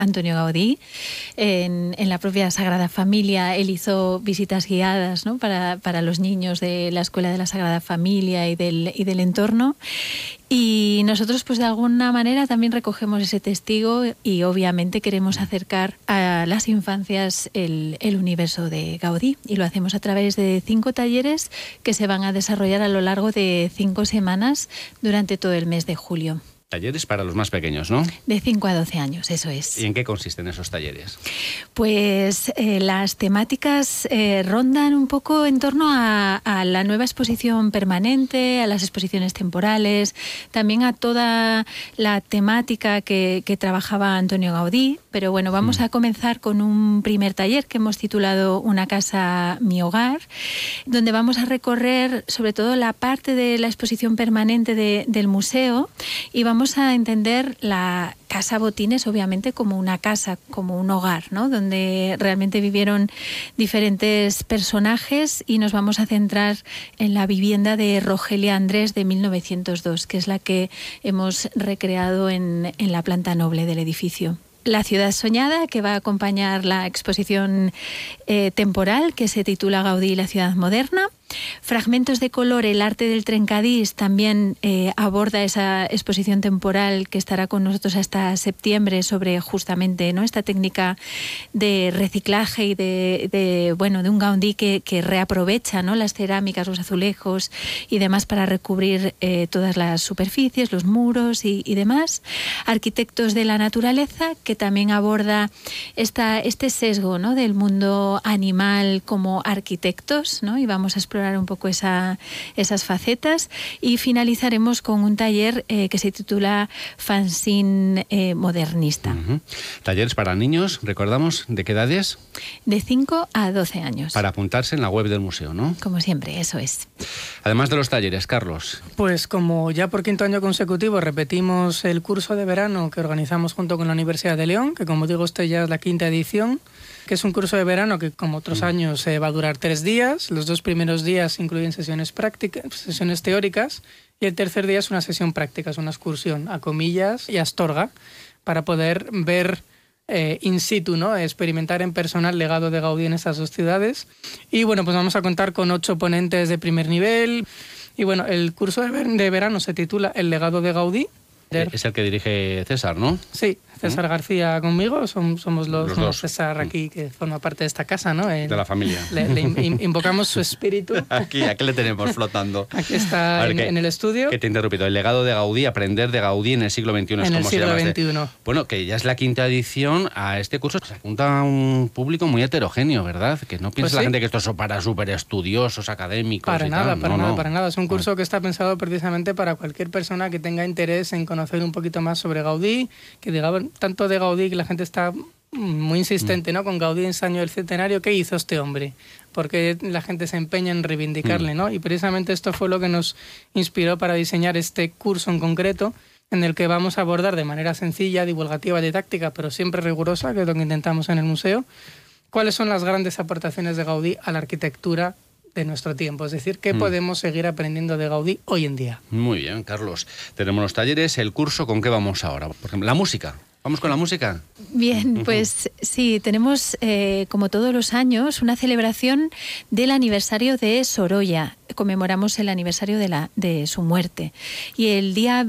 Antonio Gaudí. En la propia Sagrada Familia él hizo visitas guiadas, ¿no?, para los niños de la Escuela de la Sagrada Familia y del entorno. Y nosotros, pues de alguna manera, también recogemos ese testigo y obviamente queremos acercar a las infancias el universo de Gaudí. Y lo hacemos a través de 5 talleres que se van a desarrollar a lo largo de 5 semanas durante todo el mes de julio. Talleres para los más pequeños, ¿no? De 5 a 12 años, eso es. ¿Y en qué consisten esos talleres? Pues las temáticas rondan un poco en torno a la nueva exposición permanente, a las exposiciones temporales, también a toda la temática que trabajaba Antonio Gaudí. Pero bueno, vamos a comenzar con un primer taller que hemos titulado Una casa, mi hogar, donde vamos a recorrer sobre todo la parte de la exposición permanente del museo y vamos a entender la Casa Botines, obviamente, como una casa, como un hogar, ¿no?, donde realmente vivieron diferentes personajes, y nos vamos a centrar en la vivienda de Rogelia Andrés de 1902, que es la que hemos recreado en la planta noble del edificio. La ciudad soñada, que va a acompañar la exposición temporal que se titula Gaudí y la ciudad moderna. Fragmentos de color, el arte del trencadís, también aborda esa exposición temporal que estará con nosotros hasta septiembre sobre justamente, ¿no?, esta técnica de reciclaje y de un Gaudí que reaprovecha, ¿no?, las cerámicas, los azulejos y demás para recubrir todas las superficies, los muros y demás. Arquitectos de la naturaleza, que también aborda este sesgo, ¿no?, del mundo animal como arquitectos, ¿no?, y vamos a explorar un poco esas facetas, y finalizaremos con un taller que se titula Fanzine modernista. Talleres para niños, recordamos, ¿de qué edades? De 5 a 12 años. Para apuntarse en la web del museo, ¿no? Como siempre, eso es. Además de los talleres, Carlos. Pues como ya por 5º año consecutivo repetimos el curso de verano que organizamos junto con la Universidad de León, que como digo, este ya es la 5ª edición, que es un curso de verano que, como otros años, va a durar 3 días. Los 2 primeros días incluyen sesiones teóricas, y el tercer día es una sesión práctica, es una excursión a Comillas y a Astorga, para poder ver in situ, ¿no?, experimentar en persona el legado de Gaudí en estas 2 ciudades. Y bueno, pues vamos a contar con 8 ponentes de primer nivel. Y bueno, el curso de verano se titula El legado de Gaudí. Es el que dirige César, ¿no? Sí, César García conmigo, somos los dos. César aquí, que forma parte de esta casa, ¿no? De la familia. Le invocamos su espíritu. Aquí le tenemos flotando. Aquí está en el estudio. Que te he interrumpido. El legado de Gaudí, aprender de Gaudí en el siglo XXI. En el siglo XXI. Bueno, que ya es la 5ª edición. A este curso se apunta a un público muy heterogéneo, ¿verdad? Que no piensa la gente que esto es para súper estudiosos, académicos. Para nada. Es un curso que está pensado precisamente para cualquier persona que tenga interés en conocer un poquito más sobre Gaudí, que diga tanto de Gaudí que la gente está muy insistente, ¿no?, con Gaudí en ese año del centenario. ¿Qué hizo este hombre? Porque la gente se empeña en reivindicarle, ¿no? Y precisamente esto fue lo que nos inspiró para diseñar este curso en concreto, en el que vamos a abordar de manera sencilla, divulgativa, didáctica, pero siempre rigurosa, que es lo que intentamos en el museo, cuáles son las grandes aportaciones de Gaudí a la arquitectura de nuestro tiempo, es decir, ¿qué podemos seguir aprendiendo de Gaudí hoy en día? Muy bien, Carlos. Tenemos los talleres, el curso, ¿con qué vamos ahora? Por ejemplo, la música. ¿Vamos con la música? Bien, pues sí, tenemos, como todos los años, una celebración del aniversario de Sorolla. Conmemoramos el aniversario de su muerte. Y el día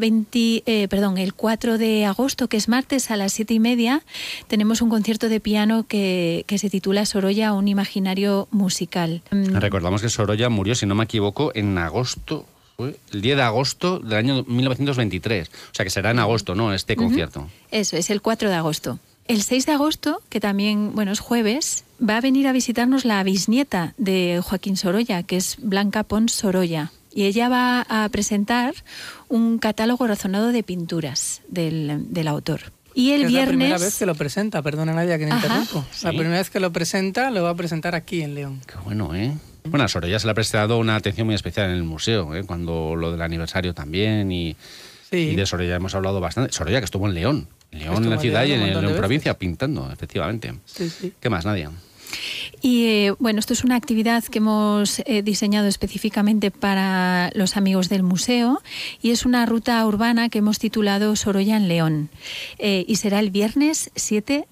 el 4 de agosto, que es martes, a las 7:30, tenemos un concierto de piano que se titula Sorolla, un imaginario musical. Recordamos que Sorolla murió, si no me equivoco, en agosto. El 10 de agosto del año 1923. O sea que será en agosto, ¿no?, este concierto. Eso, es el 4 de agosto. El 6 de agosto, que también, es jueves, va a venir a visitarnos la bisnieta de Joaquín Sorolla, que es Blanca Pons Sorolla. Y ella va a presentar un catálogo razonado de pinturas del autor. Y el viernes... Es la primera vez que lo presenta, perdona Nadia que me interrumpo. ¿Sí? La primera vez que lo presenta, lo va a presentar aquí en León. Qué bueno, ¿eh? Bueno, a Sorolla se le ha prestado una atención muy especial en el museo, cuando lo del aniversario también, y de Sorolla hemos hablado bastante. Sorolla, que estuvo en León, en la ciudad y en León provincia, pintando, efectivamente. Sí. ¿Qué más, Nadia? Y bueno, esto es una actividad que hemos diseñado específicamente para los amigos del museo y es una ruta urbana que hemos titulado Sorolla en León y será el viernes 7